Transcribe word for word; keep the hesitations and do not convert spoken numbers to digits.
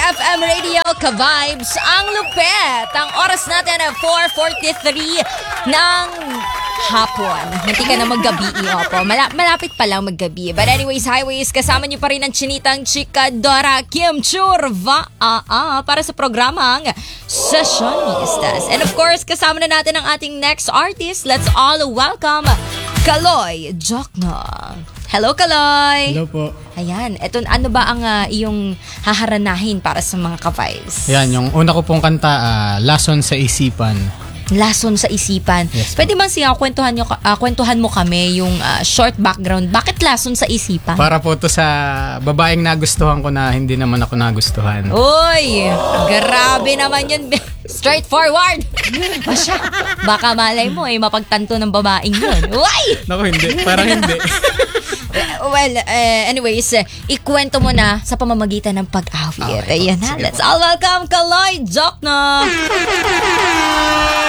F M Radio, ka-vibes, ang lupet. Ang oras natin ay four forty-three ng hapon. Hindi ka na maggabi, opo. Mala- malapit pa lang maggabi. But anyways, highways, kasama niyo pa rin ang chinitang chikadora Kim Churva ah, ah, para sa programang Sessionistas. And of course, kasama na natin ang ating next artist. Let's all welcome Kaloy Jokno. Hello, Kaloy! Hello po. Ayan, eto, ano ba ang uh, iyong haharanahin para sa mga ka-vibes? Ayan, yung una ko pong kanta, uh, Lason sa Isipan. Lason sa Isipan. Yes, Pwede ba siya kwentuhan, nyo, uh, kwentuhan mo kami yung uh, short background? Bakit lason sa isipan? Para po to sa babaeng nagustuhan ko na hindi naman ako nagustuhan. Uy! Grabe naman yun. Straightforward! Masya, baka malay mo eh, mapagtanto ng babaeng yun. Uy! Naku, hindi. Parang hindi. Well, uh, anyways, uh, ikwento mo na sa pamamagitan ng pag-awit. Okay, Ayan na, let's all welcome Kaloy Jokno!